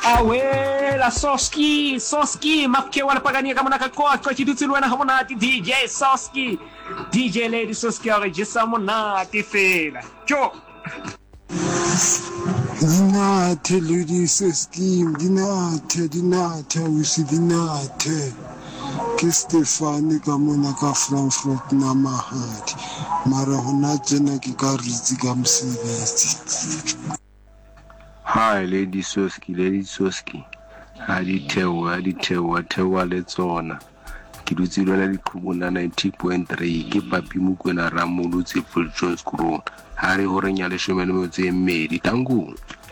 Awela Soski mafke wala pagania kama nakakoa kwa chidutsi na hamonati DJ Soski DJ Lady Soski arejesa monati fela cho dinate Lady Soski dinate usidinate ke Stefani ka mona ka Frankfurt na mahadi mara hona tsena ke ka ritsi ka mosebetsi. Hi, Lady Soski. Aditewa le tsona. Ke dutse lona dikhubuna 90.3 ke papi Mokoena Ramolotse Full Jones Crew. Ha re ho renya le shomelo tse mmedi tangong.